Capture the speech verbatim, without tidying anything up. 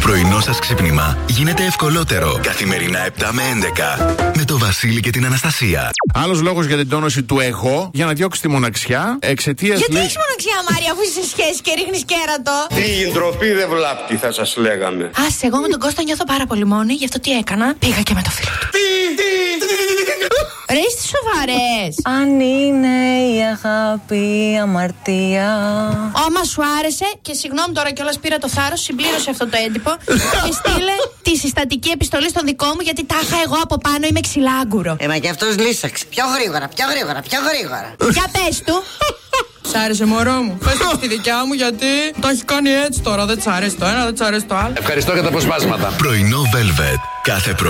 πρωινό σας ξύπνημα γίνεται ευκολότερο. Καθημερινά επτά με έντεκα. Με το Βασίλη και την Αναστασία. Άλλος λόγος για την τόνωση του εγώ, για να διώξει τη μοναξιά, εξαιτίας. Γιατί λέει... έχεις μοναξιά, Μάρια, αφού είσαι σε σχέση και ρίχνεις κέρατο? Τι ντροπή δεν βλάπτει, θα σας λέγαμε. Άσε, εγώ με τον Κώστα νιώθω πάρα πολύ μόνη, γι' αυτό τι έκανα? Πήγα και με το φίλο του. Ρε, είστε σοβαρές? Αν είναι η αγάπη αμαρτία. Άμα σου άρεσε, και συγγνώμη τώρα κιόλας πήρα το θάρρος, συμπλήρωσε αυτό το έντυπο και στείλε τη συστατική επιστολή στον δικό μου, γιατί τάχα εγώ από πάνω είμαι ξυλάγκουρο. Ε, μα κι αυτός λύσαξε. Πιο γρήγορα, πιο γρήγορα, πιο γρήγορα. Για πες του. Σ' άρεσε, μωρό μου? Πες το στη δικιά μου, γιατί το έχει κάνει έτσι τώρα. Δεν της αρέσει το ένα, δεν της αρέσει το άλλο. Ευχαριστώ για τα αποσπάσματα. Πρωινό Velvet. Κάθε πρωί.